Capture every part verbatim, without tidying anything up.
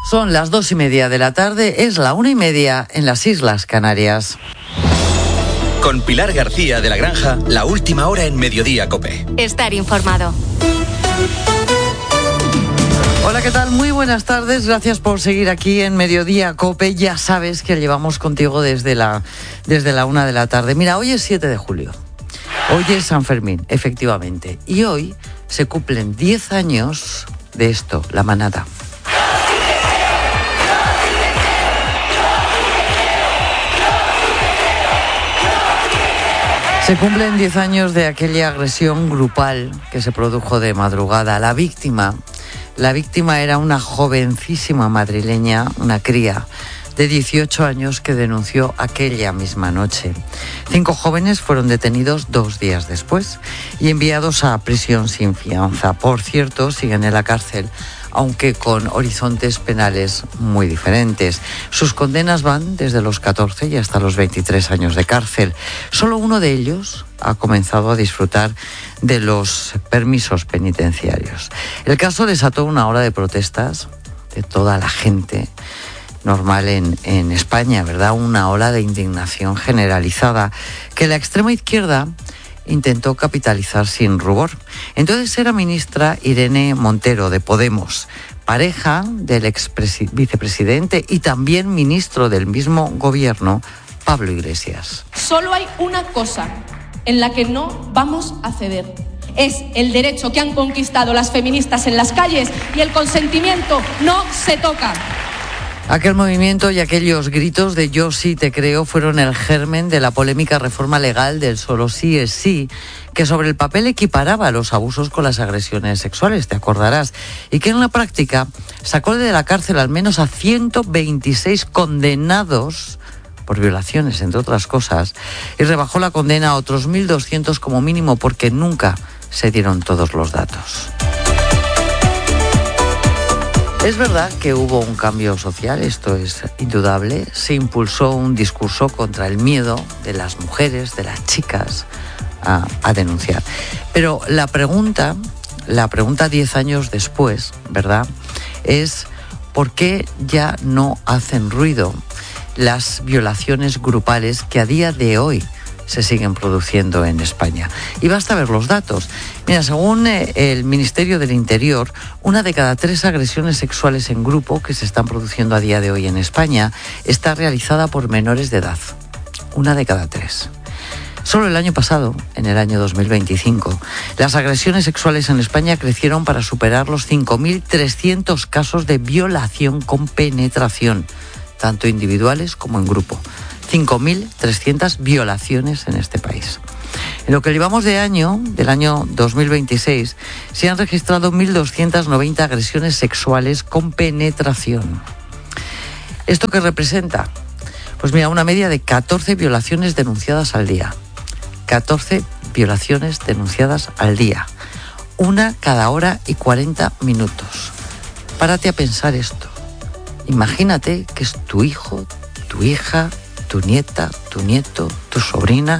Son las dos y media de la tarde, es la una y media en las Islas Canarias. Con Pilar García de la Granja, la última hora en Mediodía COPE. Estar informado. Hola, ¿qué tal? Muy buenas tardes. Gracias por seguir aquí en Mediodía COPE. Ya sabes que llevamos contigo desde la, desde la una de la tarde. Mira, hoy es siete de julio. Hoy es San Fermín, efectivamente. Y hoy se cumplen diez años de esto, la manada. Se cumplen diez años de aquella agresión grupal que se produjo de madrugada. La víctima, la víctima era una jovencísima madrileña, una cría de dieciocho años que denunció aquella misma noche. Cinco jóvenes fueron detenidos dos días después y enviados a prisión sin fianza. Por cierto, siguen en la cárcel, aunque con horizontes penales muy diferentes. Sus condenas van desde los catorce y hasta los veintitrés años de cárcel. Solo uno de ellos ha comenzado a disfrutar de los permisos penitenciarios. El caso desató una ola de protestas de toda la gente normal en, en España, ¿verdad? Una ola de indignación generalizada que la extrema izquierda intentó capitalizar sin rubor. Entonces era ministra Irene Montero, de Podemos, pareja del ex vicepresidente y también ministro del mismo gobierno, Pablo Iglesias. Solo hay una cosa en la que no vamos a ceder. Es el derecho que han conquistado las feministas en las calles y el consentimiento no se toca. Aquel movimiento y aquellos gritos de yo sí te creo fueron el germen de la polémica reforma legal del solo sí es sí, que sobre el papel equiparaba los abusos con las agresiones sexuales, te acordarás, y que en la práctica sacó de la cárcel al menos a ciento veintiséis condenados por violaciones, entre otras cosas, y rebajó la condena a otros mil doscientos como mínimo porque nunca se dieron todos los datos. Es verdad que hubo un cambio social, esto es indudable. Se impulsó un discurso contra el miedo de las mujeres, de las chicas, a, a denunciar. Pero la pregunta, la pregunta diez años después, ¿verdad?, es ¿por qué ya no hacen ruido las violaciones grupales que a día de hoy se siguen produciendo en España? Y basta ver los datos. Mira, según eh, el Ministerio del Interior, una de cada tres agresiones sexuales en grupo que se están produciendo a día de hoy en España está realizada por menores de edad. Una de cada tres. Solo el año pasado, en el año dos mil veinticinco, las agresiones sexuales en España crecieron para superar los cinco mil trescientos casos de violación con penetración, tanto individuales como en grupo. cinco mil trescientas violaciones en este país. En lo que llevamos de año, del año dos mil veintiséis, se han registrado mil doscientas noventa agresiones sexuales con penetración. ¿Esto qué representa? Pues mira, una media de catorce violaciones denunciadas al día. catorce violaciones denunciadas al día. Una cada hora y cuarenta minutos. Párate a pensar esto. Imagínate que es tu hijo, tu hija, tu nieta, tu nieto, tu sobrina,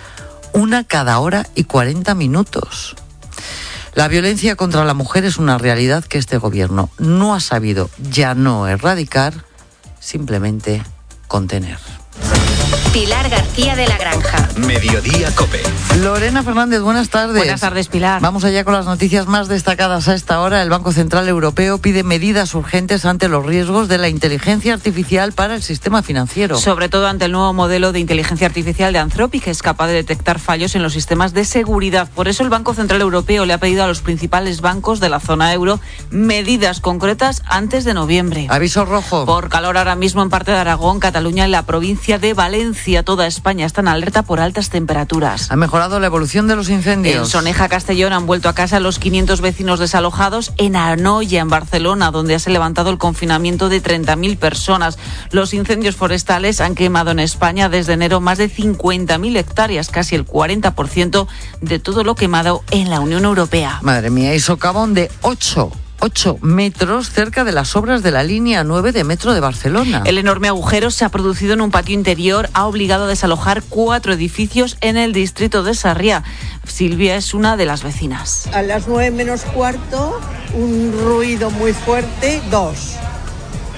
una cada hora y cuarenta minutos. La violencia contra la mujer es una realidad que este gobierno no ha sabido ya no erradicar, simplemente contener. Pilar García de la Granja. Mediodía COPE. Lorena Fernández, buenas tardes. Buenas tardes, Pilar. Vamos allá con las noticias más destacadas a esta hora. El Banco Central Europeo pide medidas urgentes ante los riesgos de la inteligencia artificial para el sistema financiero. Sobre todo ante el nuevo modelo de inteligencia artificial de Anthropic, que es capaz de detectar fallos en los sistemas de seguridad. Por eso el Banco Central Europeo le ha pedido a los principales bancos de la zona euro medidas concretas antes de noviembre. Aviso rojo. Por calor ahora mismo en parte de Aragón, Cataluña y la provincia de Valencia. Toda España está en alerta por altas temperaturas. ¿Ha mejorado la evolución de los incendios? En Soneja, Castellón, han vuelto a casa los quinientos vecinos desalojados. En Anoia, en Barcelona, donde se ha levantado el confinamiento de treinta mil personas. Los incendios forestales han quemado en España desde enero más de cincuenta mil hectáreas, casi el cuarenta por ciento de todo lo quemado en la Unión Europea. Madre mía, y socavón de ocho ocho metros cerca de las obras de la línea nueve de metro de Barcelona. El enorme agujero se ha producido en un patio interior, ha obligado a desalojar cuatro edificios en el distrito de Sarriá. Silvia es una de las vecinas. A las nueve menos cuarto, un ruido muy fuerte, dos.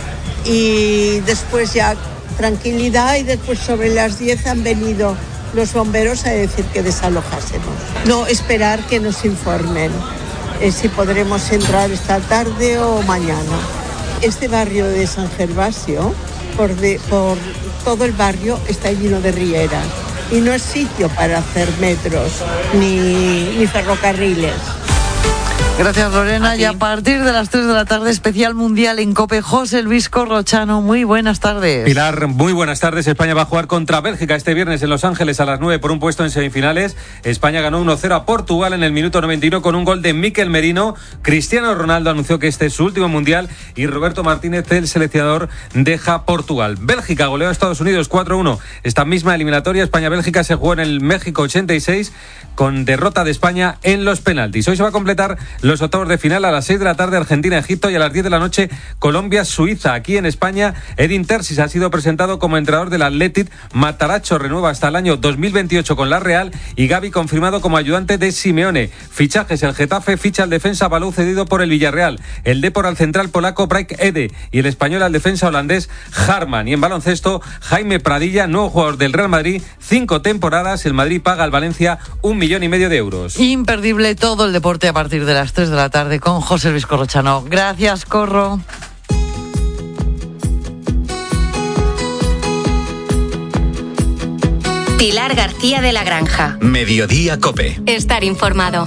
y después ya tranquilidad, y después sobre las diez han venido los bomberos a decir que desalojásemos. No, esperar que nos informen eh, si podremos entrar esta tarde o mañana. Este barrio de San Gervasio, por, de, por todo el barrio, está lleno de rieras y no es sitio para hacer metros ni, ni ferrocarriles. Gracias, Lorena. Y a partir de las tres de la tarde, especial mundial en COPE. José Luis Corrochano, muy buenas tardes. Pilar, muy buenas tardes. España va a jugar contra Bélgica este viernes en Los Ángeles a las nueve por un puesto en semifinales. España ganó uno cero a Portugal en el minuto noventa y uno con un gol de Mikel Merino. Cristiano Ronaldo anunció que este es su último mundial y Roberto Martínez, el seleccionador, deja Portugal. Bélgica goleó a Estados Unidos cuatro uno. Esta misma eliminatoria, España-Bélgica, se jugó en el México ochenta y seis con derrota de España en los penaltis. Hoy se va a completar los octavos de final a las seis de la tarde, Argentina-Egipto, y a las diez de la noche, Colombia-Suiza. Aquí en España, Edin Terzic ha sido presentado como entrenador del Athletic, Matarazzo renueva hasta el año dos mil veintiocho con la Real y Gavi confirmado como ayudante de Simeone. Fichajes: el Getafe ficha al defensa Balou cedido por el Villarreal, el Depor al central polaco Braik Ede y el español al defensa holandés Harman. Y en baloncesto, Jaime Pradilla, nuevo jugador del Real Madrid, cinco temporadas, el Madrid paga al Valencia un millón y medio de euros. Imperdible todo el deporte a partir de las tres de la tarde con José Luis Corrochano. Gracias, Corro. Pilar García de la Granja. Mediodía COPE. Estar informado.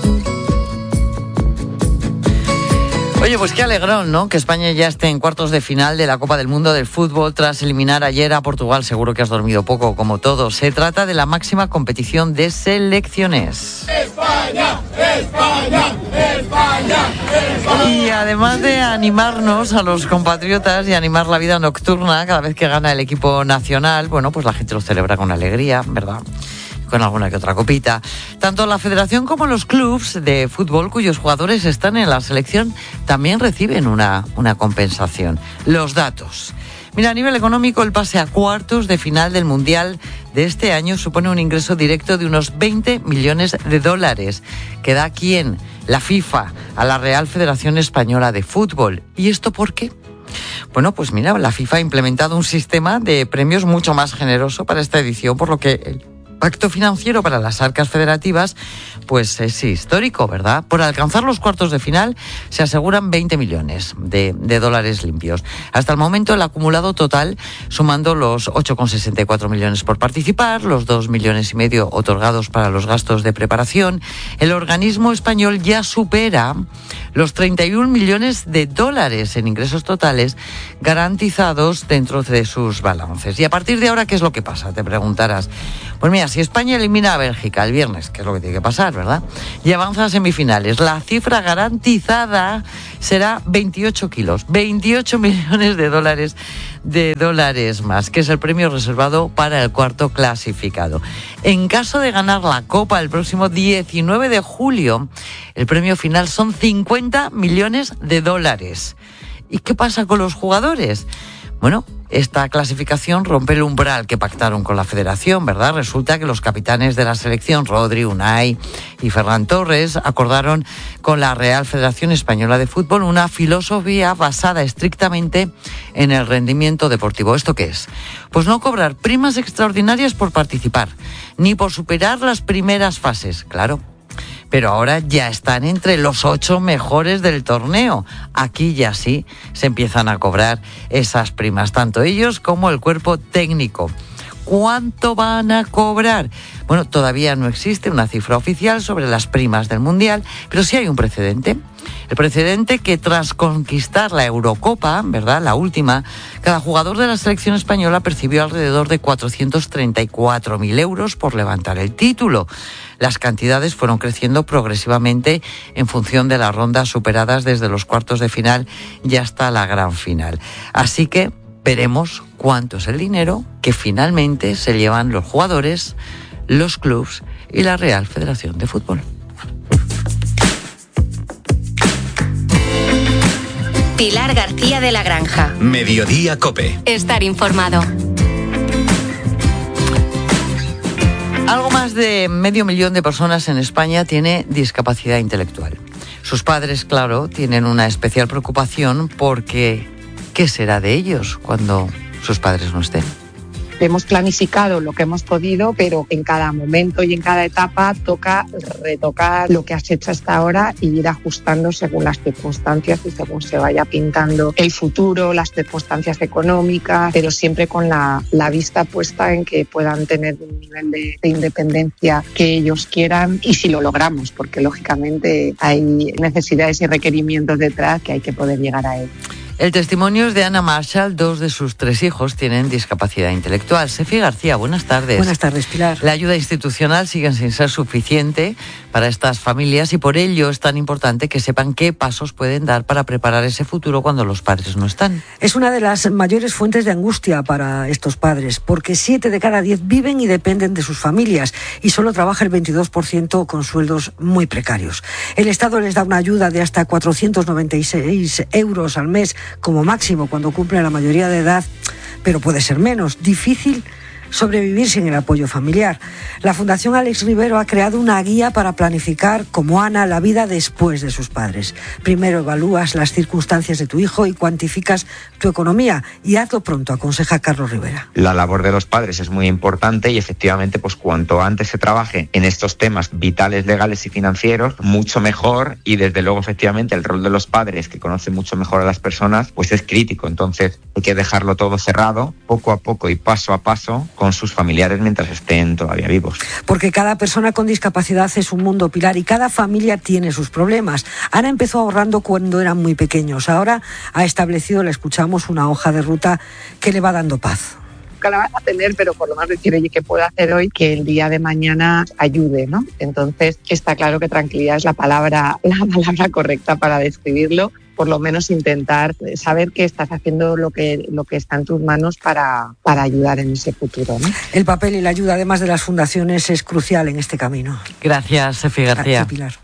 Oye, pues qué alegrón, ¿no? Que España ya esté en cuartos de final de la Copa del Mundo del Fútbol tras eliminar ayer a Portugal. Seguro que has dormido poco, como todos. Se trata de la máxima competición de selecciones. España, España, España, España. Y además de animarnos a los compatriotas y animar la vida nocturna cada vez que gana el equipo nacional, bueno, pues la gente lo celebra con alegría, ¿verdad? Con alguna que otra copita. Tanto la federación como los clubs de fútbol cuyos jugadores están en la selección también reciben una, una compensación. Los datos. Mira, a nivel económico, el pase a cuartos de final del Mundial de este año supone un ingreso directo de unos veinte millones de dólares, que da a quién, la FIFA, a la Real Federación Española de Fútbol. ¿Y esto por qué? Bueno, pues mira, la FIFA ha implementado un sistema de premios mucho más generoso para esta edición, por lo que el pacto financiero para las arcas federativas pues es histórico, ¿verdad? Por alcanzar los cuartos de final se aseguran veinte millones de, de dólares limpios. Hasta el momento el acumulado total, sumando los ocho coma sesenta y cuatro millones por participar, los dos millones y medio otorgados para los gastos de preparación, el organismo español ya supera los treinta y un millones de dólares en ingresos totales garantizados dentro de sus balances. Y a partir de ahora, ¿qué es lo que pasa? Te preguntarás. Pues mira, si España elimina a Bélgica el viernes, que es lo que tiene que pasar, ¿verdad? Y avanza a semifinales, la cifra garantizada será veintiocho kilos, veintiocho millones de dólares de dólares más, que es el premio reservado para el cuarto clasificado. En caso de ganar la Copa el próximo diecinueve de julio, el premio final son cincuenta millones de dólares. ¿Y qué pasa con los jugadores? Bueno, esta clasificación rompe el umbral que pactaron con la federación, ¿verdad? Resulta que los capitanes de la selección, Rodri, Unai y Ferran Torres, acordaron con la Real Federación Española de Fútbol una filosofía basada estrictamente en el rendimiento deportivo. ¿Esto qué es? Pues no cobrar primas extraordinarias por participar, ni por superar las primeras fases, claro. Pero ahora ya están entre los ocho mejores del torneo. Aquí ya sí se empiezan a cobrar esas primas, tanto ellos como el cuerpo técnico. ¿Cuánto van a cobrar? Bueno, todavía no existe una cifra oficial sobre las primas del Mundial, pero sí hay un precedente. El precedente que tras conquistar la Eurocopa, ¿verdad?, la última, cada jugador de la selección española percibió alrededor de cuatrocientos treinta y cuatro mil euros por levantar el título. Las cantidades fueron creciendo progresivamente en función de las rondas superadas desde los cuartos de final y hasta la gran final. Así que veremos cuánto es el dinero que finalmente se llevan los jugadores, los clubs y la Real Federación de Fútbol. Pilar García de la Granja. Mediodía COPE. Estar informado. Algo más de medio millón de personas en España tiene discapacidad intelectual. Sus padres, claro, tienen una especial preocupación porque ¿Qué será de ellos cuando sus padres no estén? Hemos planificado lo que hemos podido, pero en cada momento y en cada etapa toca retocar lo que has hecho hasta ahora y ir ajustando según las circunstancias y según se vaya pintando el futuro, las circunstancias económicas, pero siempre con la, la vista puesta en que puedan tener un nivel de, de independencia que ellos quieran, y si lo logramos, porque lógicamente hay necesidades y requerimientos detrás que hay que poder llegar a él. El testimonio es de Ana Marshall. Dos de sus tres hijos tienen discapacidad intelectual. Sefi García, buenas tardes. Buenas tardes, Pilar. La ayuda institucional sigue sin ser suficiente para estas familias y por ello es tan importante que sepan qué pasos pueden dar para preparar ese futuro cuando los padres no están. Es una de las mayores fuentes de angustia para estos padres, porque siete de cada diez viven y dependen de sus familias y solo trabaja el veintidós por ciento con sueldos muy precarios. El Estado les da una ayuda de hasta cuatrocientos noventa y seis euros al mes como máximo cuando cumplen la mayoría de edad, pero puede ser menos. Difícil sobrevivir sin el apoyo familiar. La Fundación Alex Rivero ha creado una guía para planificar, como Ana, la vida después de sus padres. Primero evalúas las circunstancias de tu hijo y cuantificas tu economía, y hazlo pronto, aconseja Carlos Rivera. La labor de los padres es muy importante y efectivamente pues cuanto antes se trabaje en estos temas vitales, legales y financieros, mucho mejor, y desde luego efectivamente el rol de los padres, que conocen mucho mejor a las personas, pues es crítico. Entonces hay que dejarlo todo cerrado, poco a poco y paso a paso, con sus familiares mientras estén todavía vivos. Porque cada persona con discapacidad es un mundo, Pilar, y cada familia tiene sus problemas. Ana empezó ahorrando cuando eran muy pequeños. Ahora ha establecido, le escuchamos, una hoja de ruta que le va dando paz. Nunca la van a tener, pero por lo menos decir, oye, ¿qué puedo hacer hoy que el día de mañana ayude, ¿no? Entonces está claro que tranquilidad es la palabra, la palabra correcta para describirlo. Por lo menos intentar saber que estás haciendo lo que, lo que está en tus manos para, para ayudar en ese futuro, ¿no? El papel y la ayuda, además de las fundaciones, es crucial en este camino. Gracias, Sefi García. Gracias, Pilar.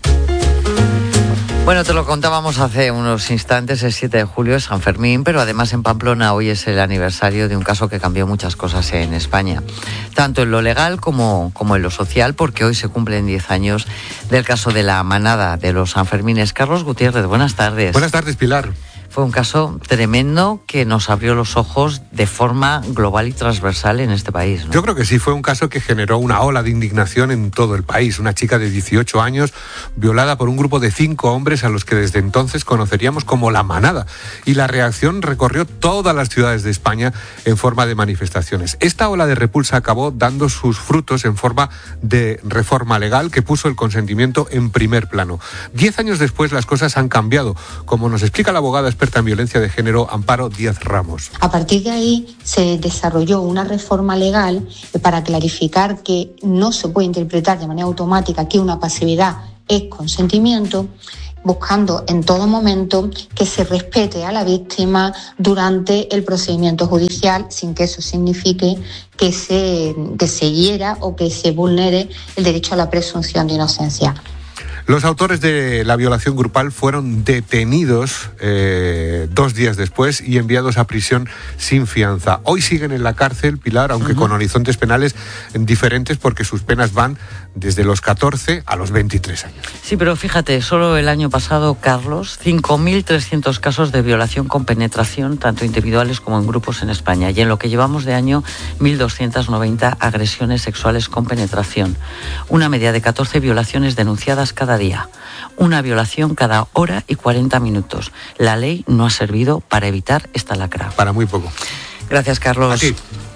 Bueno, te lo contábamos hace unos instantes, el siete de julio es San Fermín, pero además en Pamplona hoy es el aniversario de un caso que cambió muchas cosas en España, tanto en lo legal como, como en lo social, porque hoy se cumplen diez años del caso de la manada de los Sanfermines. Carlos Gutiérrez, buenas tardes. Buenas tardes, Pilar. Fue un caso tremendo que nos abrió los ojos de forma global y transversal en este país, ¿no? Yo creo que sí, fue un caso que generó una ola de indignación en todo el país. Una chica de dieciocho años violada por un grupo de cinco hombres a los que desde entonces conoceríamos como la manada. Y la reacción recorrió todas las ciudades de España en forma de manifestaciones. Esta ola de repulsa acabó dando sus frutos en forma de reforma legal que puso el consentimiento en primer plano. Diez años después las cosas han cambiado, como nos explica la abogada experta en violencia de género Amparo Díaz Ramos. A partir de ahí se desarrolló una reforma legal para clarificar que no se puede interpretar de manera automática que una pasividad es consentimiento, buscando en todo momento que se respete a la víctima durante el procedimiento judicial sin que eso signifique que se, que se hiera o que se vulnere el derecho a la presunción de inocencia. Los autores de la violación grupal fueron detenidos eh, dos días después y enviados a prisión sin fianza. Hoy siguen en la cárcel, Pilar, aunque uh-huh. con horizontes penales diferentes porque sus penas van desde los catorce a los veintitrés años. Sí, pero fíjate, solo el año pasado, Carlos, cinco mil trescientos casos de violación con penetración, tanto individuales como en grupos en España. Y en lo que llevamos de año, mil doscientas noventa agresiones sexuales con penetración. Una media de catorce violaciones denunciadas cada día. Una violación cada hora y cuarenta minutos. La ley no ha servido para evitar esta lacra. Para muy poco. Gracias, Carlos. A ti.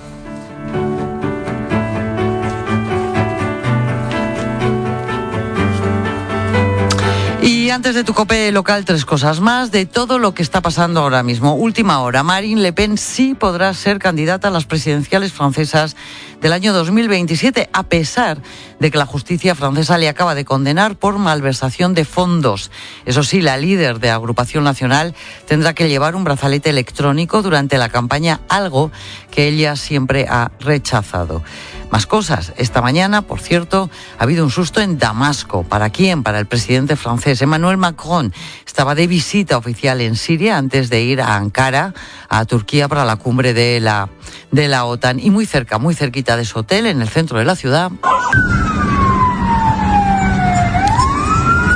Y antes de tu COPE local, tres cosas más de todo lo que está pasando ahora mismo. Última hora, Marine Le Pen sí podrá ser candidata a las presidenciales francesas del año dos mil veintisiete, a pesar de que la justicia francesa le acaba de condenar por malversación de fondos. Eso sí, la líder de Agrupación Nacional tendrá que llevar un brazalete electrónico durante la campaña, algo que ella siempre ha rechazado. Más cosas. Esta mañana, por cierto, ha habido un susto en Damasco. ¿Para quién? Para el presidente francés. Emmanuel Macron estaba de visita oficial en Siria antes de ir a Ankara, a Turquía, para la cumbre de la, de la OTAN. Y muy cerca, muy cerquita de su hotel, en el centro de la ciudad,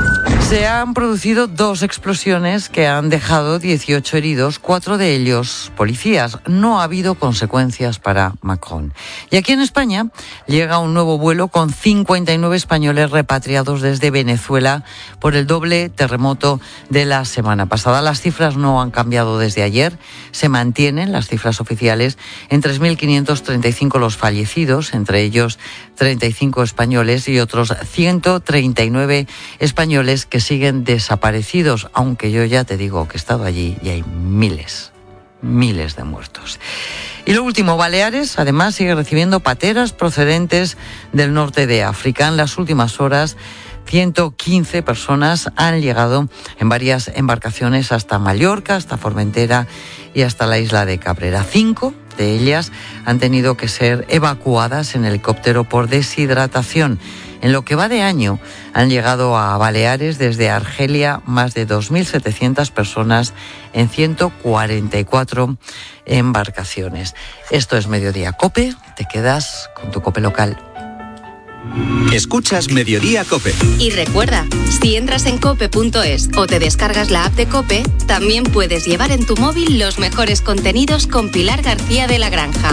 Se han producido dos explosiones que han dejado dieciocho heridos, cuatro de ellos policías. No ha habido consecuencias para Macron. Y aquí en España llega un nuevo vuelo con cincuenta y nueve españoles repatriados desde Venezuela por el doble terremoto de la semana pasada. Las cifras no han cambiado desde ayer. Se mantienen las cifras oficiales en tres mil quinientos treinta y cinco los fallecidos, entre ellos treinta y cinco españoles y otros ciento treinta y nueve españoles que siguen desaparecidos, aunque yo ya te digo que he estado allí y hay miles, miles de muertos. Y lo último, Baleares además sigue recibiendo pateras procedentes del norte de África. En las últimas horas, ciento quince personas han llegado en varias embarcaciones hasta Mallorca, hasta Formentera y hasta la isla de Cabrera. Cinco de ellas han tenido que ser evacuadas en helicóptero por deshidratación. En lo que va de año han llegado a Baleares desde Argelia más de dos mil setecientas personas en ciento cuarenta y cuatro embarcaciones. Esto es Mediodía COPE, te quedas con tu COPE local. Escuchas Mediodía COPE. Y recuerda, si entras en cope punto es o te descargas la app de COPE, también puedes llevar en tu móvil los mejores contenidos con Pilar García de la Granja.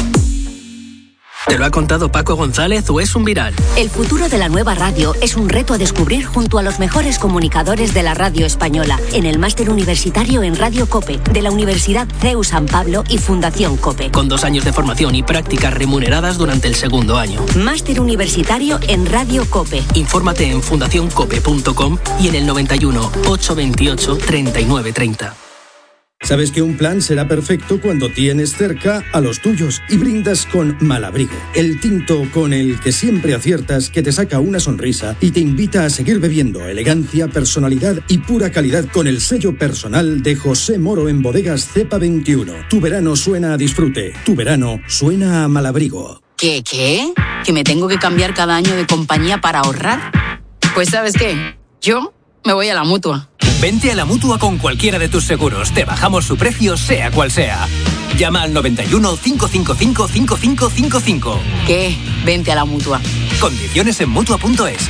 ¿Te lo ha contado Paco González o es un viral? El futuro de la nueva radio es un reto a descubrir junto a los mejores comunicadores de la radio española en el Máster Universitario en Radio COPE de la Universidad C E U San Pablo y Fundación COPE. Con dos años de formación y prácticas remuneradas durante el segundo año. Máster Universitario en Radio COPE. Infórmate en fundación cope punto com y en el noventa y uno, ochocientos veintiocho, treinta y nueve treinta. Sabes que un plan será perfecto cuando tienes cerca a los tuyos y brindas con Malabrigo, el tinto con el que siempre aciertas, que te saca una sonrisa y te invita a seguir bebiendo. Elegancia, personalidad y pura calidad con el sello personal de José Moro en Bodegas Cepa veintiuno. Tu verano suena a disfrute, tu verano suena a Malabrigo. ¿Qué, qué? ¿Que me tengo que cambiar cada año de compañía para ahorrar? Pues ¿sabes qué? Yo me voy a la Mutua. Vente a la Mutua con cualquiera de tus seguros. Te bajamos su precio, sea cual sea. Llama al noventa y uno, cinco cinco cinco, cinco cinco cinco cinco. ¿Qué? Vente a la Mutua. Condiciones en Mutua punto es.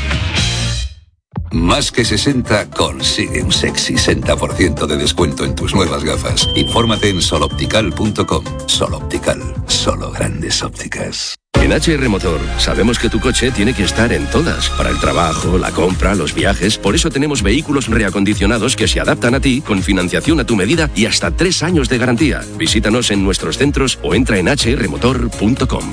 Más que sesenta consigue un sexy sesenta por ciento de descuento en tus nuevas gafas. Infórmate en sol optical punto com. Sol Optical, solo grandes ópticas. En H R Motor sabemos que tu coche tiene que estar en todas, para el trabajo, la compra, los viajes. Por eso tenemos vehículos reacondicionados que se adaptan a ti, con financiación a tu medida y hasta tres años de garantía. Visítanos en nuestros centros o entra en h r motor punto com.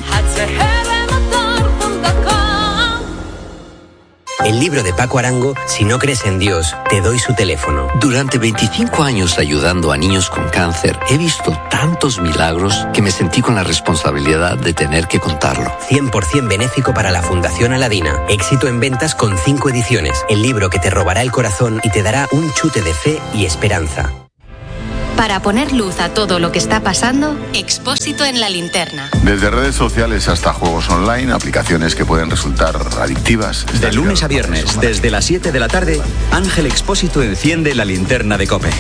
El libro de Paco Arango, Si no crees en Dios, te doy su teléfono. Durante veinticinco años ayudando a niños con cáncer, he visto tantos milagros que me sentí con la responsabilidad de tener que contarlo. cien por ciento benéfico para la Fundación Aladina. Éxito en ventas con cinco ediciones. El libro que te robará el corazón y te dará un chute de fe y esperanza. Para poner luz a todo lo que está pasando, Expósito en la linterna. Desde redes sociales hasta juegos online, aplicaciones que pueden resultar adictivas. De lunes a viernes, desde las siete de la tarde, Ángel Expósito enciende la linterna de COPE.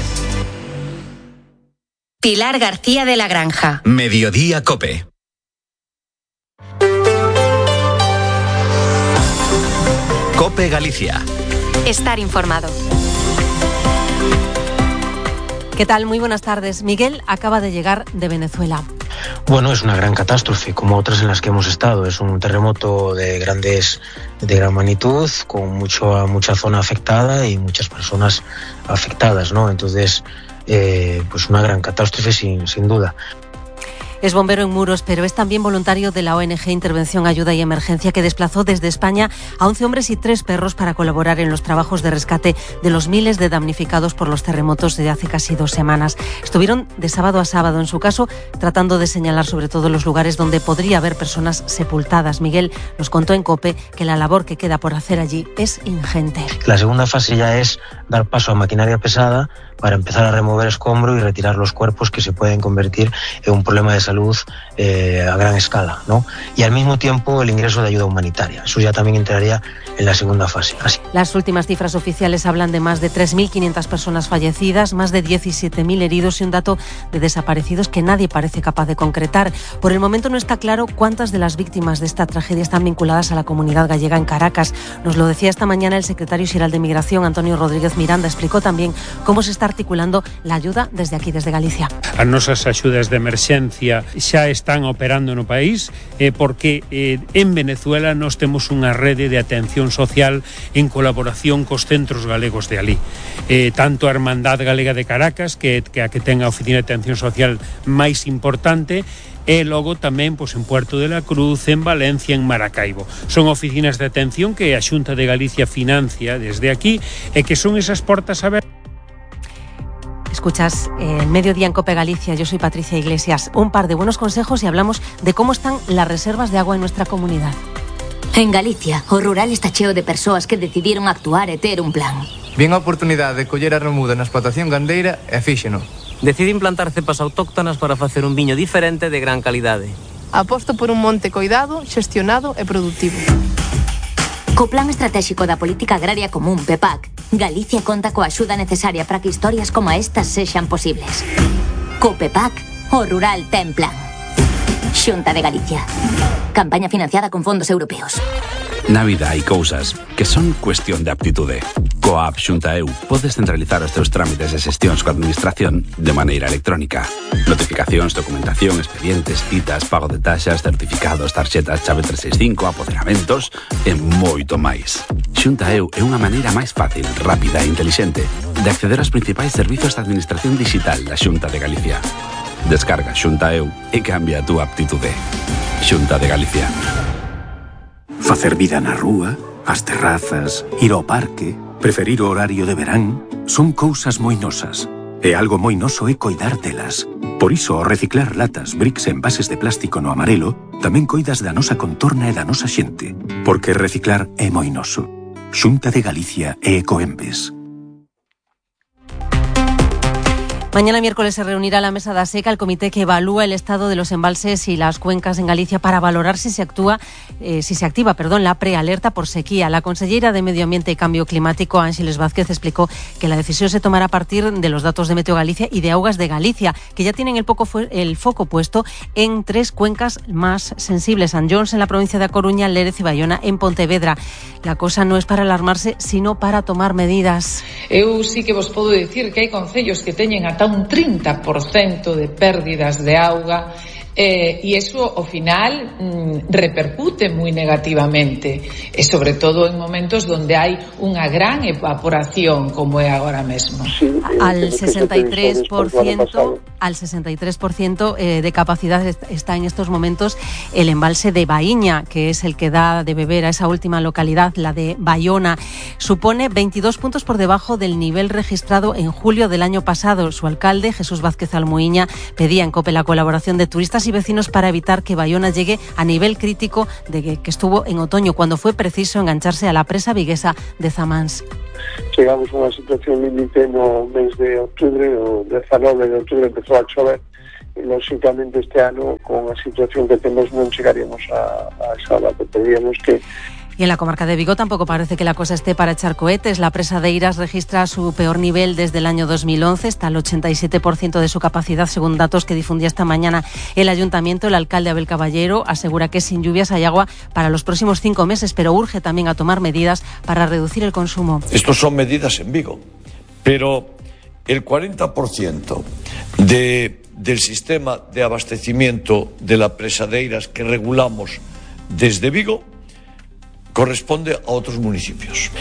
Pilar García de la Granja. Mediodía COPE. COPE Galicia. Estar informado. ¿Qué tal? Muy buenas tardes. Miguel acaba de llegar de Venezuela. Bueno, es una gran catástrofe, como otras en las que hemos estado. Es un terremoto de grandes, de gran magnitud, con mucho, mucha zona afectada y muchas personas afectadas, ¿no? Entonces, eh, pues una gran catástrofe sin, sin duda. Es bombero en Muros, pero es también voluntario de la O N G Intervención, Ayuda y Emergencia, que desplazó desde España a once hombres y tres perros para colaborar en los trabajos de rescate de los miles de damnificados por los terremotos de hace casi dos semanas. Estuvieron de sábado a sábado, en su caso, tratando de señalar sobre todo los lugares donde podría haber personas sepultadas. Miguel nos contó en COPE que la labor que queda por hacer allí es ingente. La segunda fase ya es dar paso a maquinaria pesada para empezar a remover escombro y retirar los cuerpos que se pueden convertir en un problema de salud eh, a gran escala, ¿no? Y al mismo tiempo el ingreso de ayuda humanitaria. Eso ya también entraría en la segunda fase. Así. Las últimas cifras oficiales hablan de más de tres mil quinientas personas fallecidas, más de diecisiete mil heridos y un dato de desaparecidos que nadie parece capaz de concretar. Por el momento no está claro cuántas de las víctimas de esta tragedia están vinculadas a la comunidad gallega en Caracas. Nos lo decía esta mañana el secretario xeral de Migración, Antonio Rodríguez Miranda. Explicó también cómo se está articulando la ayuda desde aquí, desde Galicia. As nosas axudas de emerxencia xa están operando no país eh, porque eh, en Venezuela nós temos unha rede de atención social en colaboración cos centros galegos de alí. Eh, tanto a Hermandad Galega de Caracas, que, que a que ten a oficina de atención social máis importante, e logo tamén pois, en Puerto de la Cruz, en Valencia, en Maracaibo. Son oficinas de atención que a Xunta de Galicia financia desde aquí e que son esas portas abertas. Escuchas el Mediodía en COPE Galicia. Yo soy Patricia Iglesias. Un par de buenos consejos y hablamos de cómo están las reservas de agua en nuestra comunidad. En Galicia, o rural está cheo de persoas que decidiron actuar e ter un plan. Vien a oportunidade de coller a remuda na explotación gandeira e fíxeno. Decide implantar cepas autóctonas para facer un viño diferente de gran calidade. Aposto por un monte coidado, xestionado e produtivo. Co Plan Estratégico da Política Agraria Común, P E P A C, Galicia conta coa axuda necesaria para que historias como estas sexan posibles. Co P E P A C, o rural ten plan. Xunta de Galicia. Campaña financiada con fondos europeos. Na vida hai cousas que son cuestión de aptitude. Coa app Xunta E U podes centralizar os teus trámites e xestións coa administración de maneira electrónica. Notificacións, documentación, expedientes, citas, pago de taxas, certificados, tarxetas, chave trescentos sesenta e cinco, apoderamentos e moito máis. Xunta E U é unha maneira máis fácil, rápida e intelixente de acceder aos principais servizos de administración digital da Xunta de Galicia. Descarga Xunta E U e cambia a túa aptitude. Xunta de Galicia. Facer vida na rúa, as terrazas, ir ao parque, preferir o horario de verán, son cousas moi nosas. E algo moi noso é coidar delas. Por iso, ao reciclar latas, bricks e envases de plástico no amarelo, tamén coidas da nosa contorna e da nosa xente. Porque reciclar é moi noso. Xunta de Galicia e Ecoembes. Mañana miércoles se reunirá la Mesa da Seca, el comité que evalúa el estado de los embalses y las cuencas en Galicia para valorar si se actúa, eh, si se activa, perdón, la prealerta por sequía. La consellera de Medio Ambiente y Cambio Climático, Ángeles Vázquez, explicó que la decisión se tomará a partir de los datos de Meteo Galicia y de Augas de Galicia, que ya tienen el, poco el foco puesto en tres cuencas más sensibles: San Jones en la provincia de A Coruña, Lérez y Bayona en Pontevedra. La cosa no es para alarmarse, sino para tomar medidas. Eu sí que vos podo dicir que hai concellos que teñen ata un trinta por cento de pérdidas de auga eh, e iso ao final mm, repercute moi negativamente e sobre todo en momentos donde hai unha gran evaporación como é agora mesmo. Al sesenta y tres por ciento al sesenta y tres por ciento eh, de capacidad está en estos momentos el embalse de Baíña, que es el que da de beber a esa última localidad, la de Bayona. Supone veintidós puntos por debajo del nivel registrado en julio del año pasado. Su alcalde, Jesús Vázquez Almuiña, pedía en COPE la colaboración de turistas y vecinos para evitar que Bayona llegue a nivel crítico de que, que estuvo en otoño, cuando fue preciso engancharse a la presa viguesa de Zamáns. Chegamos a unha situación límite no mes de outubro, o dezanove de outubro empezou a chover e, lógicamente, este ano, con a situación que temos, non chegaríamos a, a esa data. Teríamos que Y en la comarca de Vigo tampoco parece que la cosa esté para echar cohetes. La presa de Iras registra su peor nivel desde el año dos mil once, está al ochenta y siete por ciento de su capacidad, según datos que difundía esta mañana el ayuntamiento. El alcalde Abel Caballero asegura que sin lluvias hay agua para los próximos cinco meses, pero urge también a tomar medidas para reducir el consumo. Estos son medidas en Vigo, pero el cuarenta por ciento de, del sistema de abastecimiento de la presa de Iras que regulamos desde Vigo corresponde a otros municipios.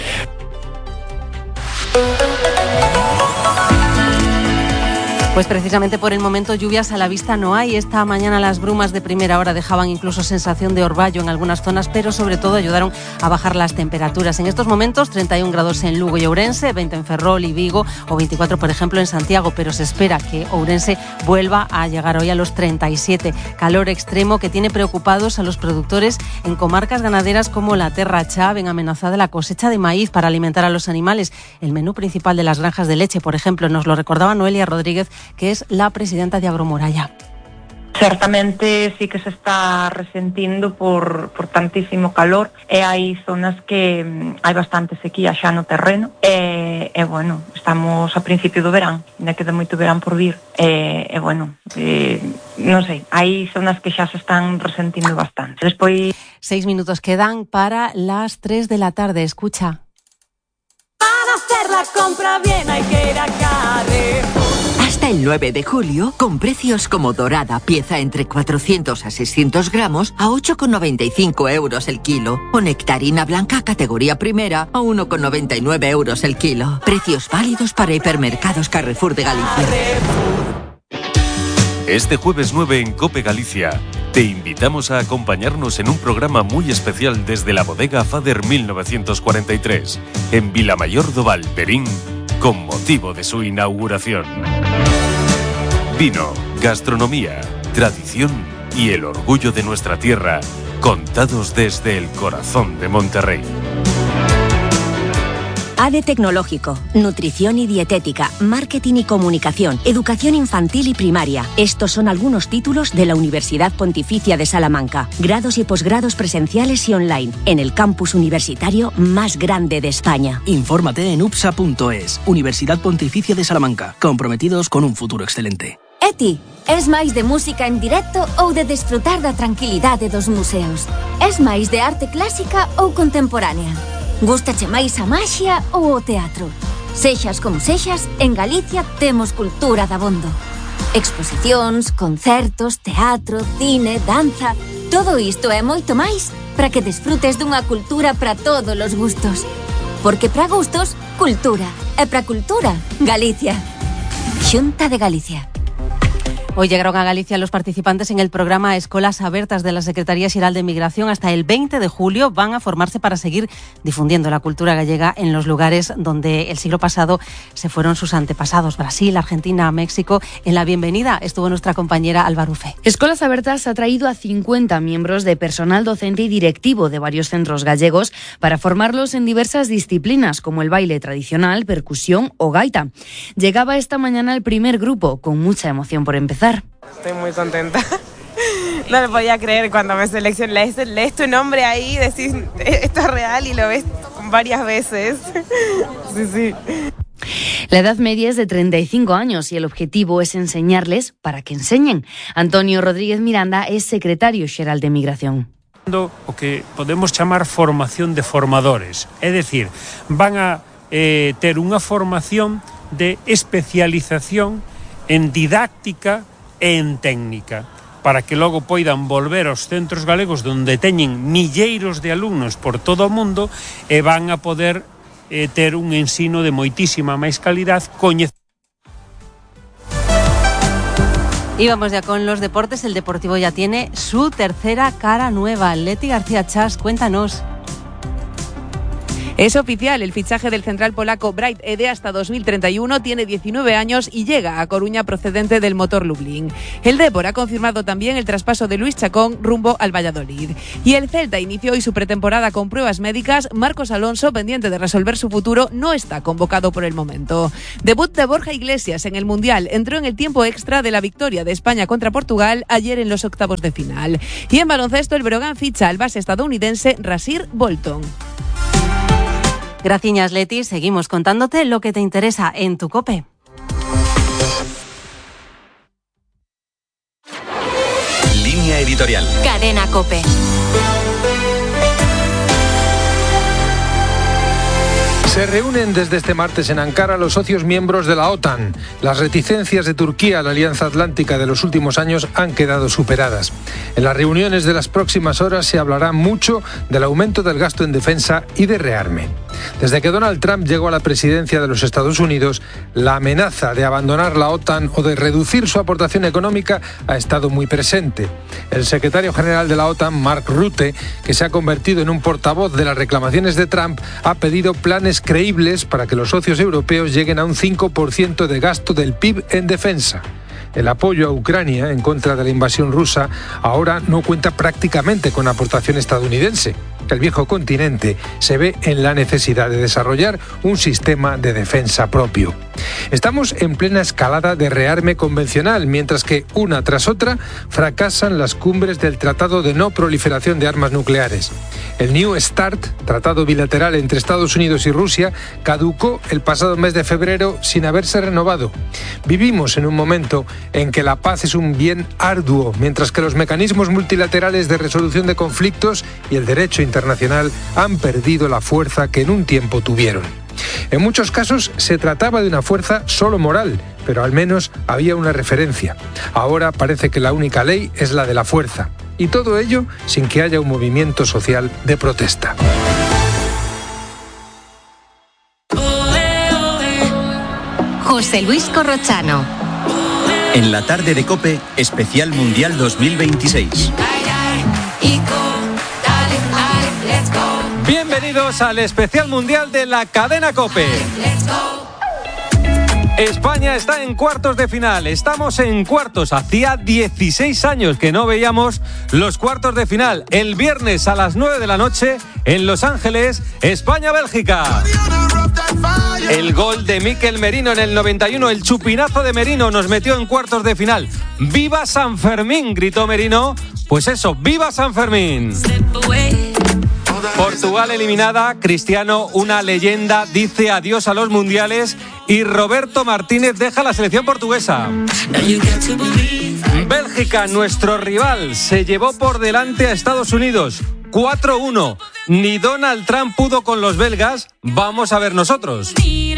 Pues precisamente por el momento lluvias a la vista no hay. Esta mañana las brumas de primera hora dejaban incluso sensación de orvallo en algunas zonas, pero sobre todo ayudaron a bajar las temperaturas. En estos momentos treinta y un grados en Lugo y Ourense, veinte en Ferrol y Vigo o veinticuatro por ejemplo en Santiago, pero se espera que Ourense vuelva a llegar hoy a los treinta y siete. Calor extremo que tiene preocupados a los productores en comarcas ganaderas como la Terra Cha. Ven amenazada la cosecha de maíz para alimentar a los animales. El menú principal de las granjas de leche, por ejemplo, nos lo recordaba Noelia Rodríguez, que es la presidenta de Agromoralla. Certamente sí que se está resentindo por, por tantísimo calor e hai zonas que mm, hai bastante sequía xa no terreno e, e bueno, estamos a principio do verán, ainda queda moito verán por vir e, e bueno, e, non sei, hai zonas que xa se están resentindo bastante. Despois... Seis minutos quedan para las tres de la tarde, escucha. Para hacer la compra bien hay que ir a Carrefour. Hasta el nueve de julio, con precios como dorada, pieza entre cuatrocientos a seiscientos gramos, a ocho con noventa y cinco euros el kilo. O nectarina blanca, categoría primera, a uno con noventa y nueve euros el kilo. Precios válidos para hipermercados Carrefour de Galicia. Este jueves nueve en COPE Galicia, te invitamos a acompañarnos en un programa muy especial desde la bodega Fader mil novecientos cuarenta y tres, en Vilamayor do Val, Verín, con motivo de su inauguración. Vino, gastronomía, tradición y el orgullo de nuestra tierra, contados desde el corazón de Monterrey. A D E Tecnológico, Nutrición y Dietética, Marketing y Comunicación, Educación Infantil y Primaria. Estos son algunos títulos de la Universidad Pontificia de Salamanca. Grados y posgrados presenciales y online, en el campus universitario más grande de España. Infórmate en upsa punto es. Universidad Pontificia de Salamanca, comprometidos con un futuro excelente. E ti, es máis de música en directo ou de desfrutar da tranquilidade dos museos? Es máis de arte clásica ou contemporánea? Gústache máis a maxia ou o teatro? Sexas como sexas, en Galicia temos cultura dabondo. Exposicións, concertos, teatro, cine, danza... Todo isto e moito máis para que desfrutes dunha cultura para todos os gustos. Porque para gustos, cultura. E para cultura, Galicia. Xunta de Galicia. Hoy llegaron a Galicia los participantes en el programa Escolas Abertas de la Secretaría Xeral de Migración. Hasta el veinte de julio van a formarse para seguir difundiendo la cultura gallega en los lugares donde el siglo pasado se fueron sus antepasados. Brasil, Argentina, México. En la bienvenida estuvo nuestra compañera Alba Rufe. Escolas Abertas ha traído a cincuenta miembros de personal docente y directivo de varios centros gallegos para formarlos en diversas disciplinas como el baile tradicional, percusión o gaita. Llegaba esta mañana el primer grupo con mucha emoción por empezar. Estoy muy contenta. No lo podía creer cuando me seleccioné. Lees, lees tu nombre ahí, decís esto es real y lo ves varias veces. Sí, sí. La edad media es de treinta y cinco años y el objetivo es enseñarles para que enseñen. Antonio Rodríguez Miranda es secretario xeral de Migración. O que podemos chamar formación de formadores. É dicir, van a eh, ter unha formación de especialización en didáctica e en técnica, para que logo poidan volver aos centros galegos onde teñen milleiros de alumnos por todo o mundo e van a poder eh, ter un ensino de moitísima máis calidad, coñecendo. Y vamos ya con los deportes. El Deportivo ya tiene su tercera cara nueva. Leti García Chas, cuéntanos. Es oficial, el fichaje del central polaco Bright Ede hasta dos mil treinta y uno tiene diecinueve años y llega a Coruña procedente del Motor Lublin. El Depor ha confirmado también el traspaso de Luis Chacón rumbo al Valladolid. Y el Celta inició hoy su pretemporada con pruebas médicas. Marcos Alonso, pendiente de resolver su futuro, no está convocado por el momento. Debut de Borja Iglesias en el Mundial. Entró en el tiempo extra de la victoria de España contra Portugal ayer en los octavos de final. Y en baloncesto, el Breogán ficha al base estadounidense Rasir Bolton. Gracias, Leti. Seguimos contándote lo que te interesa en tu COPE. Línea editorial. Cadena COPE. Se reúnen desde este martes en Ankara los socios miembros de la OTAN. Las reticencias de Turquía a la Alianza Atlántica de los últimos años han quedado superadas. En las reuniones de las próximas horas se hablará mucho del aumento del gasto en defensa y de rearme. Desde que Donald Trump llegó a la presidencia de los Estados Unidos, la amenaza de abandonar la OTAN o de reducir su aportación económica ha estado muy presente. El secretario general de la OTAN, Mark Rutte, que se ha convertido en un portavoz de las reclamaciones de Trump, ha pedido planes creíbles para que los socios europeos lleguen a un cinco por ciento de gasto del P I B en defensa. El apoyo a Ucrania en contra de la invasión rusa ahora no cuenta prácticamente con aportación estadounidense. El viejo continente se ve en la necesidad de desarrollar un sistema de defensa propio. Estamos en plena escalada de rearme convencional, mientras que, una tras otra, fracasan las cumbres del Tratado de No Proliferación de Armas Nucleares. El New START, tratado bilateral entre Estados Unidos y Rusia, caducó el pasado mes de febrero sin haberse renovado. Vivimos en un momento en que la paz es un bien arduo, mientras que los mecanismos multilaterales de resolución de conflictos y el derecho internacional han perdido la fuerza que en un tiempo tuvieron. En muchos casos se trataba de una fuerza solo moral, pero al menos había una referencia. Ahora parece que la única ley es la de la fuerza, y todo ello sin que haya un movimiento social de protesta. José Luis Corrochano. En la tarde de COPE, especial Mundial dos mil veintiséis. Bienvenidos al especial mundial de la cadena COPE. España está en cuartos de final, estamos en cuartos. Hacía dieciséis años que no veíamos los cuartos de final. El viernes a las nueve de la noche en Los Ángeles, España-Bélgica. El gol de Mikel Merino en el noventa y uno, el chupinazo de Merino nos metió en cuartos de final. ¡Viva San Fermín!, gritó Merino. Pues eso, ¡viva San Fermín! Portugal eliminada, Cristiano, una leyenda, dice adiós a los mundiales y Roberto Martínez deja la selección portuguesa. Bélgica, nuestro rival, se llevó por delante a Estados Unidos, cuatro uno. Ni Donald Trump pudo con los belgas, vamos a ver nosotros.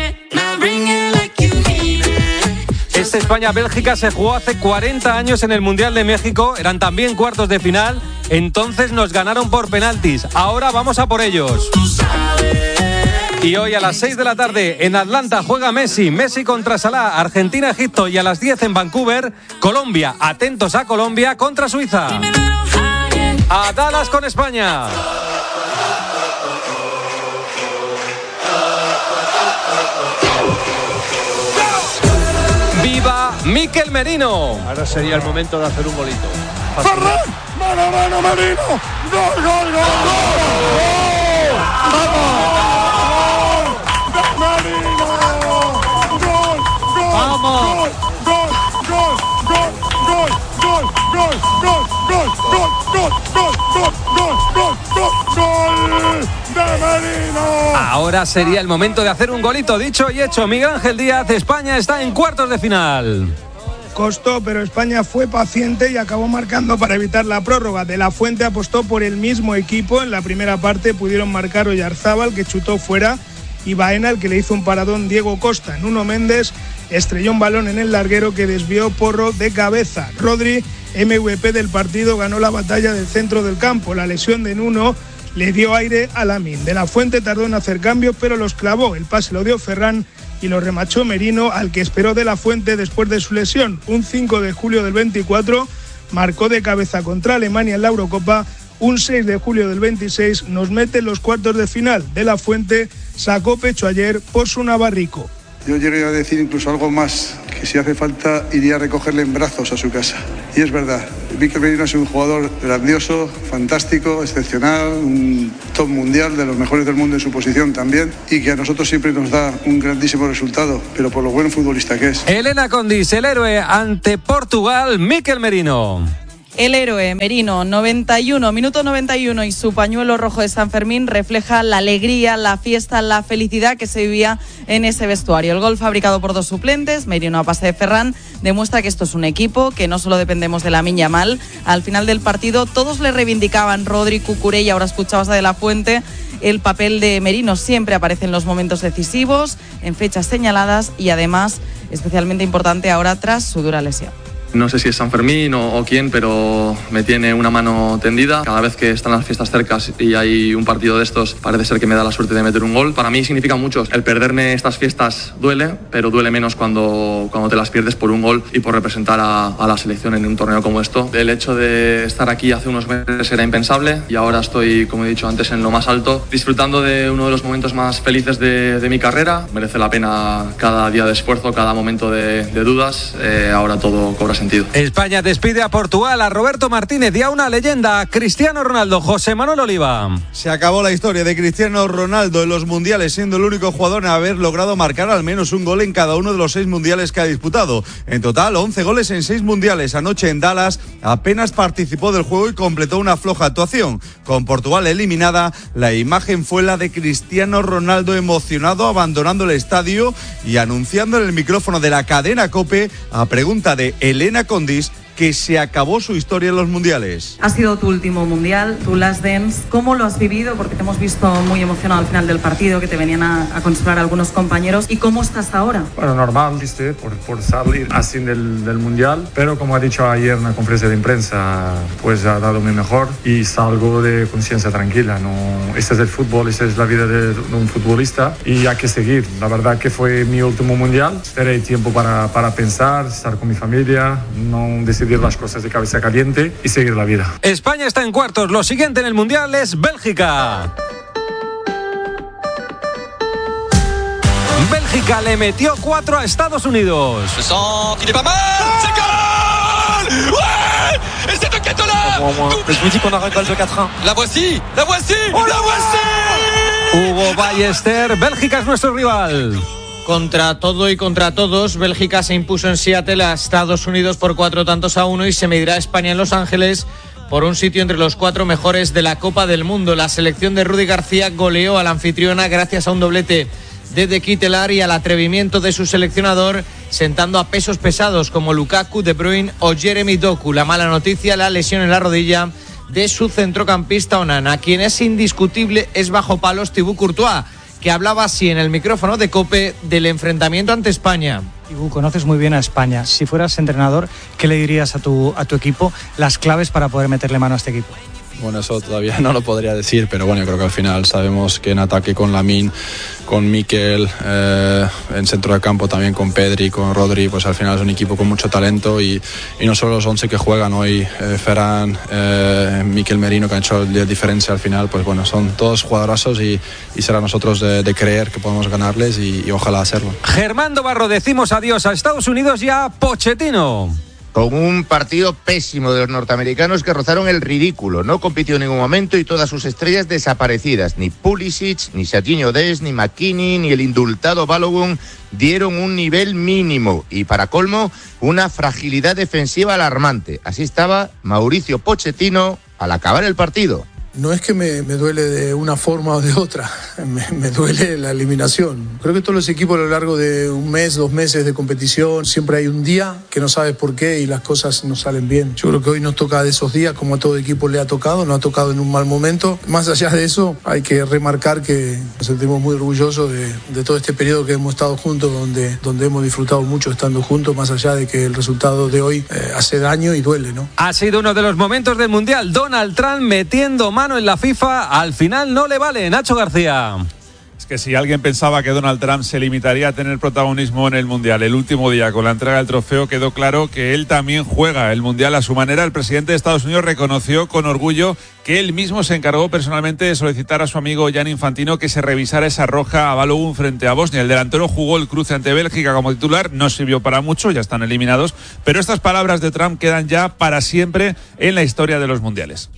Este España-Bélgica se jugó hace cuarenta años en el Mundial de México, eran también cuartos de final, entonces nos ganaron por penaltis, ahora vamos a por ellos. Y hoy a las seis de la tarde en Atlanta juega Messi, Messi contra Salah, Argentina-Egipto, y a las diez en Vancouver, Colombia, atentos a Colombia contra Suiza. A Dallas con España. ¡Viva Mikel Merino! Ahora sería el momento de hacer un golito. ¡Ferran! ¡Mano, mano, Merino! ¡Gol, gol, gol, gol! ¡Vamos! ¡Merino! ¡Gol, gol! ¡Vamos! ¡Gol, gol, gol, gol, gol, gol, gol, gol, gol, gol, gol, gol, gol, gol, gol, gol de Merino! Ahora sería el momento de hacer un golito, dicho y hecho. Miguel Ángel Díaz, España está en cuartos de final. Costó, pero España fue paciente y acabó marcando para evitar la prórroga. De la Fuente apostó por el mismo equipo. En la primera parte pudieron marcar Oyarzábal, que chutó fuera, y Baena, el que le hizo un paradón Diego Costa. Nuno Méndez estrelló un balón en el larguero que desvió Porro de cabeza. Rodri, M V P del partido, ganó la batalla del centro del campo. La lesión de Nuno le dio aire a Lamine. De la Fuente tardó en hacer cambios, pero los clavó. El pase lo dio Ferran y lo remachó Merino, al que esperó de la Fuente después de su lesión. Un cinco de julio del veinticuatro marcó de cabeza contra Alemania en la Eurocopa. Un seis de julio del veintiséis nos mete en los cuartos de final. De la Fuente sacó pecho ayer por su Navarrico. Yo llegué a decir incluso algo más, que si hace falta iría a recogerle en brazos a su casa. Y es verdad, Mikel Merino es un jugador grandioso, fantástico, excepcional, un top mundial, de los mejores del mundo en su posición también, y que a nosotros siempre nos da un grandísimo resultado, pero por lo buen futbolista que es. Elena Condis, el héroe ante Portugal, Mikel Merino. El héroe Merino, noventa y uno, minuto noventa y uno, y su pañuelo rojo de San Fermín refleja la alegría, la fiesta, la felicidad que se vivía en ese vestuario. El gol fabricado por dos suplentes, Merino a pase de Ferran, demuestra que esto es un equipo, que no solo dependemos de Lamine Yamal. Al final del partido todos le reivindicaban, Rodri, Cucurella, ahora escuchabas a De la Fuente. El papel de Merino siempre aparece en los momentos decisivos, en fechas señaladas y además especialmente importante ahora tras su dura lesión. No sé si es San Fermín o, o quién, pero me tiene una mano tendida. Cada vez que están las fiestas cerca y hay un partido de estos, parece ser que me da la suerte de meter un gol. Para mí significa mucho. El perderme estas fiestas duele, pero duele menos cuando, cuando te las pierdes por un gol y por representar a, a la selección en un torneo como esto. El hecho de estar aquí hace unos meses era impensable y ahora estoy, como he dicho antes, en lo más alto, disfrutando de uno de los momentos más felices de, de mi carrera. Merece la pena cada día de esfuerzo, cada momento de, de dudas. Eh, ahora todo cobra sentido. España despide a Portugal, a Roberto Martínez y a una leyenda, Cristiano Ronaldo. José Manuel Oliva. Se acabó la historia de Cristiano Ronaldo en los mundiales, siendo el único jugador en haber logrado marcar al menos un gol en cada uno de los seis mundiales que ha disputado. En total, once goles en seis mundiales. Anoche en Dallas apenas participó del juego y completó una floja actuación. Con Portugal eliminada, la imagen fue la de Cristiano Ronaldo emocionado, abandonando el estadio y anunciando en el micrófono de la cadena COPE, a pregunta de Elena Condis, que se acabó su historia en los mundiales. Ha sido tu último mundial, tu last dance. ¿Cómo lo has vivido? Porque te hemos visto muy emocionado al final del partido, que te venían a, a consolar algunos compañeros. ¿Y cómo estás ahora? Bueno, normal, viste, por, por salir así del, del mundial. Pero como ha dicho ayer en la conferencia de prensa, pues ha dado mi mejor y salgo de conciencia tranquila. No, este es el fútbol, esta es la vida de, de un futbolista y hay que seguir. La verdad que fue mi último mundial. Esperé tiempo para, para pensar, estar con mi familia, no decidir las cosas de cabeza caliente y seguir la vida. España está en cuartos. Lo siguiente en el Mundial es Bélgica. Bélgica le metió cuatro a Estados Unidos. La voici, la voici, la voici. Hugo Ballester, Bélgica es nuestro rival. Contra todo y contra todos, Bélgica se impuso en Seattle a Estados Unidos por cuatro tantos a uno y se medirá a España en Los Ángeles por un sitio entre los cuatro mejores de la Copa del Mundo. La selección de Rudy García goleó a la anfitriona gracias a un doblete de De Ketelaere y al atrevimiento de su seleccionador, sentando a pesos pesados como Lukaku, De Bruyne o Jeremy Doku. La mala noticia, la lesión en la rodilla de su centrocampista Onana. Quien es indiscutible es bajo palos Thibaut Courtois, que hablaba así en el micrófono de COPE del enfrentamiento ante España. Thibaut, conoces muy bien a España. Si fueras entrenador, ¿qué le dirías a tu, a tu equipo las claves para poder meterle mano a este equipo? Bueno, eso todavía no lo podría decir, pero bueno, yo creo que al final sabemos que en ataque con Lamine, con Mikel, eh, en centro de campo también con Pedri, con Rodri, pues al final es un equipo con mucho talento y, y no solo los once que juegan hoy, eh, Ferran, eh, Mikel Merino, que han hecho la diferencia al final, pues bueno, son todos jugadorazos y, y será a nosotros de, de creer que podemos ganarles y, y ojalá hacerlo. Germán Varro, decimos adiós a Estados Unidos y a Pochettino. Con un partido pésimo de los norteamericanos que rozaron el ridículo. No compitió en ningún momento y todas sus estrellas desaparecidas. Ni Pulisic, ni Serginho Dest, ni McKinney, ni el indultado Balogun dieron un nivel mínimo. Y para colmo, una fragilidad defensiva alarmante. Así estaba Mauricio Pochettino al acabar el partido. No es que me, me duele de una forma o de otra, me, me duele la eliminación. Creo que todos los equipos a lo largo de un mes, dos meses de competición, siempre hay un día que no sabes por qué y las cosas no salen bien. Yo creo que hoy nos toca de esos días, como a todo equipo le ha tocado, nos ha tocado en un mal momento. Más allá de eso, hay que remarcar que nos sentimos muy orgullosos de, de todo este periodo que hemos estado juntos, donde, donde hemos disfrutado mucho estando juntos, más allá de que el resultado de hoy eh, hace daño y duele, ¿no? Ha sido uno de los momentos del Mundial. Donald Trump metiendo mano en la FIFA, al final no le vale. Nacho García. Es que si alguien pensaba que Donald Trump se limitaría a tener protagonismo en el Mundial el último día con la entrega del trofeo, quedó claro que él también juega el Mundial a su manera. El presidente de Estados Unidos reconoció con orgullo que él mismo se encargó personalmente de solicitar a su amigo Gianni Infantino que se revisara esa roja a Balogun frente a Bosnia. El delantero jugó el cruce ante Bélgica como titular, no sirvió para mucho, ya están eliminados, pero estas palabras de Trump quedan ya para siempre en la historia de los mundiales.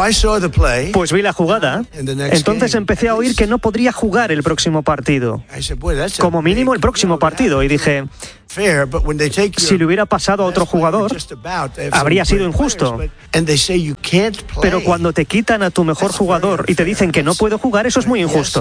Pues vi la jugada, entonces empecé a oír que no podría jugar el próximo partido, como mínimo el próximo partido, y dije, si le hubiera pasado a otro jugador, habría sido injusto. Pero cuando te quitan a tu mejor jugador y te dicen que no puede jugar, eso es muy injusto.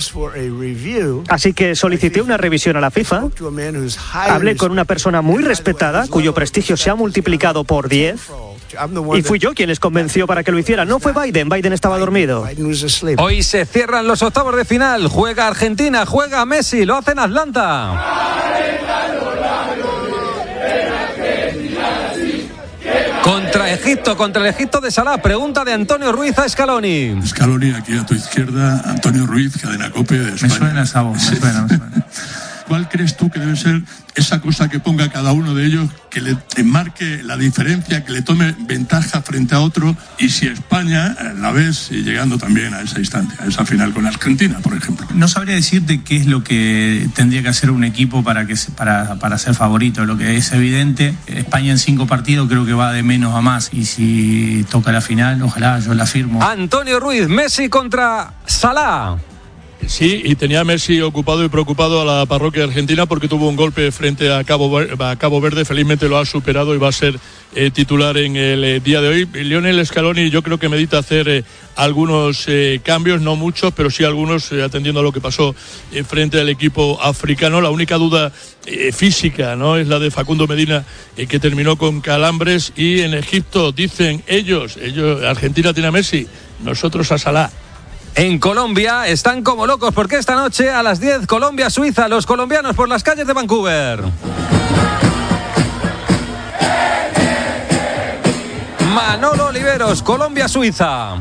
Así que solicité una revisión a la FIFA, hablé con una persona muy respetada, cuyo prestigio se ha multiplicado por diez, y fui yo quien les convenció para que lo hicieran. No fue Biden, Biden estaba dormido. Hoy se cierran los octavos de final. Juega Argentina, juega Messi, lo hace en Atlanta. Contra Egipto, contra el Egipto de Salah. Pregunta de Antonio Ruiz a Scaloni. Scaloni, aquí a tu izquierda, Antonio Ruiz, Cadena COPE de España. Me suena esa voz, me suena, me suena. ¿Cuál crees tú que debe ser esa cosa que ponga cada uno de ellos, que le marque la diferencia, que le tome ventaja frente a otro? Y si España la ves llegando también a esa instancia, a esa final con Argentina, por ejemplo. No sabría decirte qué es lo que tendría que hacer un equipo para, que, para, para ser favorito. Lo que es evidente, España en cinco partidos creo que va de menos a más. Y si toca la final, ojalá, yo la firmo. Antonio Ruiz, Messi contra Salah. Sí, y tenía a Messi ocupado y preocupado a la parroquia argentina porque tuvo un golpe frente a Cabo, a Cabo Verde. Felizmente lo ha superado y va a ser eh, titular en el eh, día de hoy. Lionel Scaloni yo creo que medita hacer eh, algunos eh, cambios, no muchos, pero sí algunos, eh, atendiendo a lo que pasó eh, frente al equipo africano. La única duda eh, física, ¿no?, es la de Facundo Medina, eh, que terminó con calambres. Y en Egipto dicen ellos, ellos Argentina tiene a Messi, nosotros a Salah. En Colombia están como locos porque esta noche a las diez Colombia-Suiza, los colombianos por las calles de Vancouver. Manolo Oliveros, Colombia-Suiza.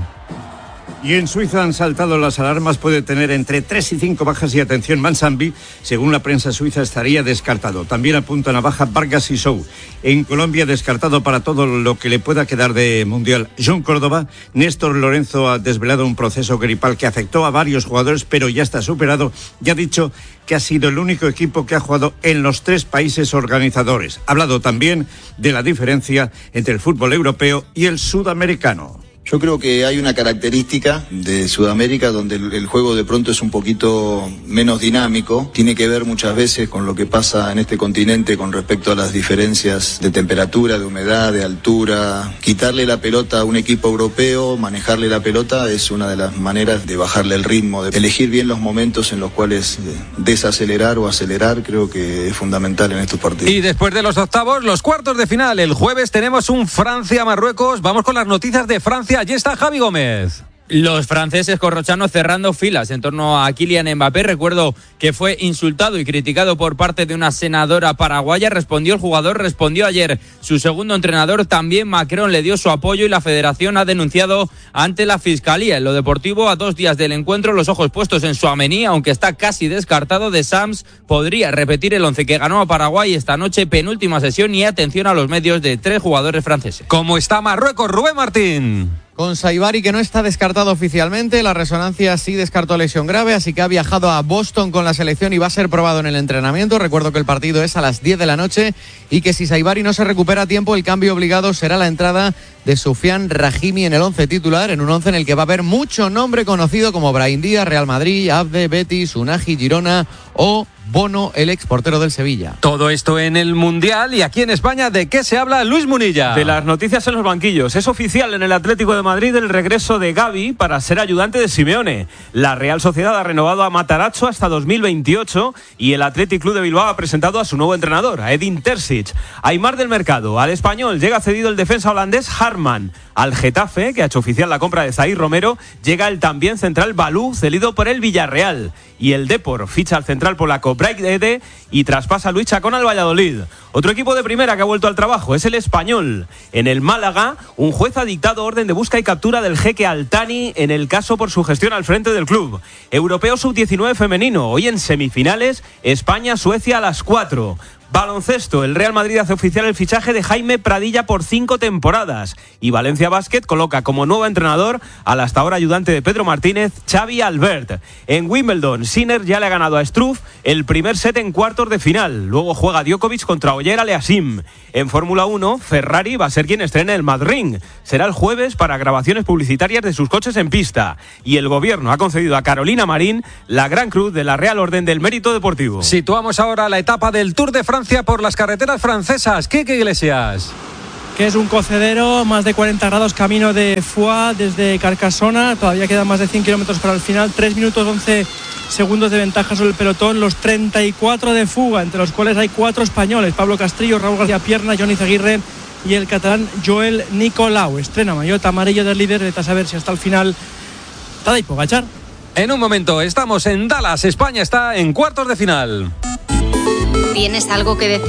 Y en Suiza han saltado las alarmas, puede tener entre tres y cinco bajas y atención Mansambi, según la prensa suiza estaría descartado. También apuntan a baja Vargas y Sou. En Colombia descartado para todo lo que le pueda quedar de Mundial John Córdoba. Néstor Lorenzo ha desvelado un proceso gripal que afectó a varios jugadores, pero ya está superado. Ya ha dicho que ha sido el único equipo que ha jugado en los tres países organizadores. Ha hablado también de la diferencia entre el fútbol europeo y el sudamericano. Yo creo que hay una característica de Sudamérica donde el, el juego de pronto es un poquito menos dinámico. Tiene que ver muchas veces con lo que pasa en este continente con respecto a las diferencias de temperatura, de humedad, de altura. Quitarle la pelota a un equipo europeo, manejarle la pelota, es una de las maneras de bajarle el ritmo, de elegir bien los momentos en los cuales desacelerar o acelerar. Creo que es fundamental en estos partidos. Y después de los octavos, los cuartos de final. El jueves tenemos un Francia-Marruecos. Vamos con las noticias de Francia. Allí está Javi Gómez. Los franceses corrochanos cerrando filas en torno a Kylian Mbappé. Recuerdo que fue insultado y criticado por parte de una senadora paraguaya. Respondió el jugador, respondió ayer su segundo entrenador. También Macron le dio su apoyo y la federación ha denunciado ante la fiscalía. En lo deportivo, a dos días del encuentro, los ojos puestos en Tchouaméni, aunque está casi descartado. De Sams podría repetir el once que ganó a Paraguay esta noche, penúltima sesión, y atención a los medios de tres jugadores franceses. ¿Cómo está Marruecos, Rubén Martín? Con Saibari, que no está descartado oficialmente, la resonancia sí descartó lesión grave, así que ha viajado a Boston con la selección y va a ser probado en el entrenamiento. Recuerdo que el partido es a las diez de la noche y que si Saibari no se recupera a tiempo, el cambio obligado será la entrada de Soufiane Rahimi en el once titular, en un once en el que va a haber mucho nombre conocido como Brahim Díaz, Real Madrid, Abde, Betis, Unagi, Girona o Bono, el ex portero del Sevilla. Todo esto en el Mundial. Y aquí en España, ¿de qué se habla, Luis Munilla? De las noticias en los banquillos. Es oficial en el Atlético de Madrid el regreso de Gavi para ser ayudante de Simeone. La Real Sociedad ha renovado a Matarazzo hasta dos mil veintiocho y el Athletic Club de Bilbao ha presentado a su nuevo entrenador, a Edin Terzic. Aimar del Mercado. Al Español llega cedido el defensa holandés Harman. Al Getafe, que ha hecho oficial la compra de Zaïr Romero, llega el también central Balú, cedido por el Villarreal. Y el Depor ficha al central polaco Braithwaite y traspasa a Luis Chacón al Valladolid. Otro equipo de primera que ha vuelto al trabajo es el Español. En el Málaga, un juez ha dictado orden de busca y captura del jeque Altani en el caso por su gestión al frente del club. Europeo sub diecinueve femenino, hoy en semifinales, España-Suecia a las cuatro. Baloncesto, el Real Madrid hace oficial el fichaje de Jaime Pradilla por cinco temporadas y Valencia Basket coloca como nuevo entrenador al hasta ahora ayudante de Pedro Martínez, Xavi Albert. En Wimbledon, Sinner ya le ha ganado a Struff el primer set en cuartos de final. Luego juega Djokovic contra Oyer Aliassime. En Fórmula uno, Ferrari va a ser quien estrene el Mad Ring. Será el jueves para grabaciones publicitarias de sus coches en pista. Y el gobierno ha concedido a Carolina Marín la Gran Cruz de la Real Orden del Mérito Deportivo. Situamos ahora la etapa del Tour de Francia por las carreteras francesas. Quique Iglesias. Que es un cocedero, más de cuarenta grados, camino de Foix desde Carcassona. Todavía quedan más de cien kilómetros para el final. tres minutos once segundos de ventaja sobre el pelotón. Los treinta y cuatro de fuga, entre los cuales hay cuatro españoles: Pablo Castrillo, Raúl García Pierna, Johnny Zaguirre y el catalán Joel Nicolau. Estrena maillot amarillo del líder. Vete a saber si hasta el final Tadej Pogačar. En un momento estamos en Dallas. España está en cuartos de final. ¿Tienes algo que decir?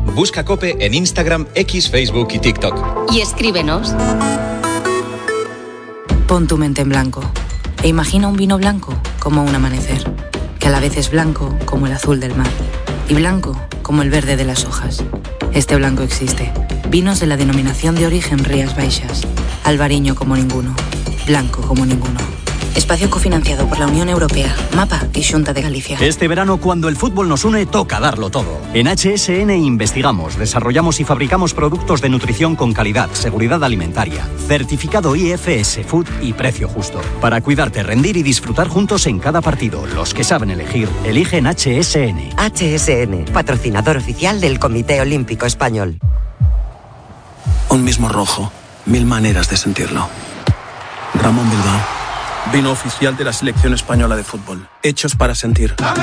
Busca COPE en Instagram, X, Facebook y TikTok. Y escríbenos. Pon tu mente en blanco e imagina un vino blanco como un amanecer, que a la vez es blanco como el azul del mar y blanco como el verde de las hojas. Este blanco existe. Vinos de la denominación de origen Rías Baixas. Albariño como ninguno. Blanco como ninguno. Espacio cofinanciado por la Unión Europea, MAPA y Xunta de Galicia. Este verano, cuando el fútbol nos une, toca darlo todo. En H S N investigamos, desarrollamos y fabricamos productos de nutrición con calidad, seguridad alimentaria, certificado I F S Food y precio justo. Para cuidarte, rendir y disfrutar juntos en cada partido. Los que saben elegir, eligen H S N. H S N, patrocinador oficial del Comité Olímpico Español. Un mismo rojo, mil maneras de sentirlo. Ramón Bilbao. Vino oficial de la selección española de fútbol. Hechos para sentir.